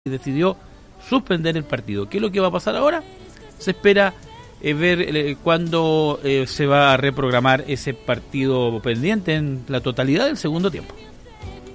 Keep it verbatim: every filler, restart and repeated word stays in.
decidió suspender el partido. ¿Qué es lo que va a pasar ahora? Se espera eh, ver eh, cuándo eh, se va a reprogramar ese partido pendiente en la totalidad del segundo tiempo.